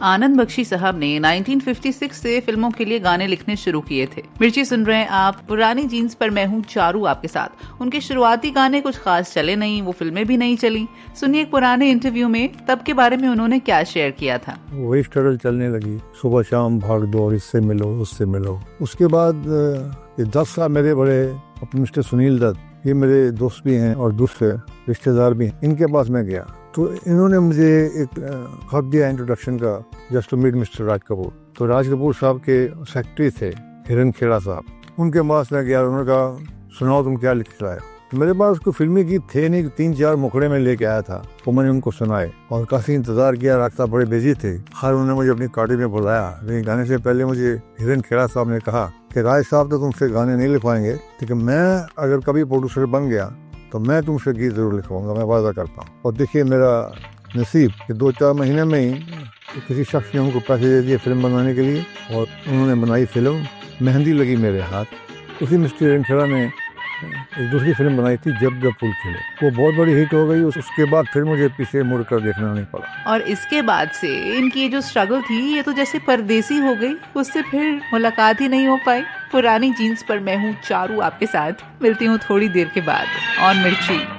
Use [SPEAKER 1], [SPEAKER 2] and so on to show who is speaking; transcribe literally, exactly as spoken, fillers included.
[SPEAKER 1] आनंद बख्शी साहब ने उन्नीस सौ छप्पन से फिल्मों के लिए गाने लिखने शुरू किए थे। मिर्ची सुन रहे हैं आप, पुरानी जीन्स पर मैं हूँ चारू आपके साथ। उनके शुरुआती गाने कुछ खास चले नहीं, वो फिल्में भी नहीं चली। सुनिए एक पुराने इंटरव्यू में तब के बारे में उन्होंने क्या शेयर किया था।
[SPEAKER 2] वही स्ट्रगल चलने लगी, सुबह शाम भाग दौड़, इससे मिलो उससे मिलो। उसके बाद ये दस साल मेरे बड़े अपने मिस्टर सुनील दत्त, ये मेरे दोस्त भी हैं और दूसरे रिश्तेदार भी हैं, इनके पास मैं गया तो इन्होंने मुझे एक खत दिया इंट्रोडक्शन का, just to meet mister Raj Kapoor. तो राज कपूर साहब के सेक्रेटरी थे हिरन खेड़ा साहब, उनके पास मैं गया। उन्होंने कहा सुनाओ तुम क्या लिख लाए। तो मेरे पास कोई फिल्मी गीत थे नहीं, तीन चार मुखड़े में लेके आया था, वो मैंने उनको सुनाए और काफी इंतजार किया। रास्ता बड़े बिजी थे, हर उन्होंने मुझे अपनी पार्टी में बुलाया। लेकिन गाने से पहले मुझे हिरन खेड़ा साहब ने कहा कि राज साहब तो तुमसे गाने नहीं लिखवाएंगे, लेकिन मैं अगर कभी प्रोड्यूसर बन गया तो मैं तुमसे गीत जरूर लिखवाऊंगा, मैं वादा करता हूँ। और देखिए मेरा नसीब कि दो चार महीने में ही किसी शख्स ने उनको पैसे दे दिए फिल्म बनाने के लिए और उन्होंने बनाई फिल्म मेहंदी लगी मेरे हाथ। उसी मिस्टर हिरन खेड़ा ने एक दूसरी फिल्म बनाई थी जब जब फूल खिले, वो बहुत बड़ी हिट हो गई। उसके बाद फिर मुझे पीछे मुड़कर देखना नहीं पड़ा।
[SPEAKER 1] और इसके बाद से इनकी ये जो स्ट्रगल थी ये तो जैसे परदेसी हो गई, उससे फिर मुलाकात ही नहीं हो पाई। पुरानी जीन्स पर मैं हूँ चारू आपके साथ। मिलती हूँ थोड़ी देर के बाद ऑन मिर्ची।